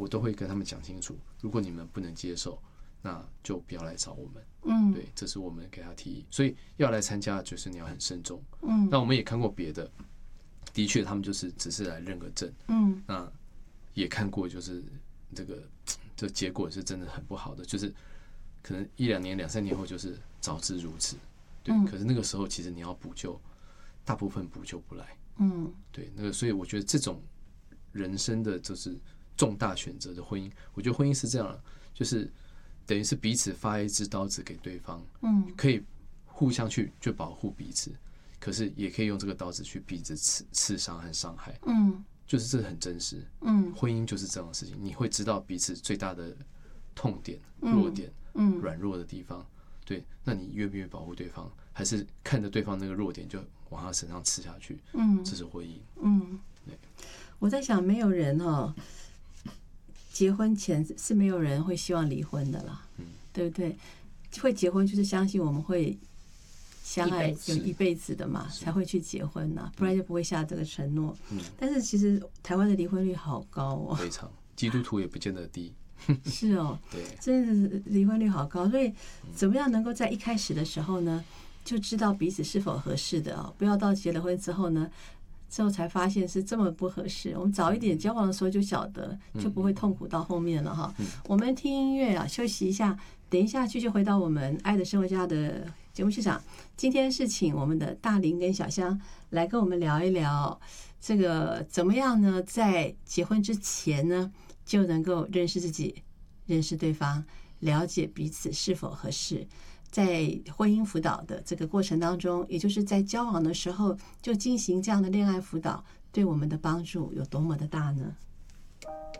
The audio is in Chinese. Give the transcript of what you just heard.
我都会跟他们讲清楚，如果你们不能接受，那就不要来找我们。对，这是我们给他提议，所以要来参加就是你要很慎重。那我们也看过别的，的确他们就是只是来认个证。那也看过就是这结果是真的很不好的，就是可能1、2年、2、3年后就是早知如此。对，可是那个时候其实你要补救，大部分补救不来。对，所以我觉得这种人生的就是重大选择的婚姻，我觉得婚姻是这样了，就是等于是彼此发一支刀子给对方，可以互相去保护彼此，可是也可以用这个刀子去彼此刺伤和伤害。就是这很真实。婚姻就是这样的事情，你会知道彼此最大的痛点、弱点、软弱的地方。对，那你愿不愿意保护对方，还是看着对方那个弱点就往他身上刺下去？这是婚姻。对， 我在想，没有人结婚前是没有人会希望离婚的啦，对不对？会结婚就是相信我们会相爱有一辈子的嘛，才会去结婚呐，不然就不会下这个承诺。但是其实台湾的离婚率好高哦， 非常，基督徒也不见得低。 是哦， 对， 真的是离婚率好高，所以怎么样能够在一开始的时候呢，就知道彼此是否合适的不要到结了婚之后呢，之后才发现是这么不合适。我们早一点交往的时候就晓得，就不会痛苦到后面了哈。我们听音乐休息一下，等一下继续回到我们爱的生活家的节目现场。今天是请我们的大林跟小香来跟我们聊一聊这个怎么样呢，在结婚之前呢就能够认识自己、认识对方，了解彼此是否合适。在婚姻辅导的这个过程当中，也就是在交往的时候就进行这样的恋爱辅导，对我们的帮助有多么的大呢？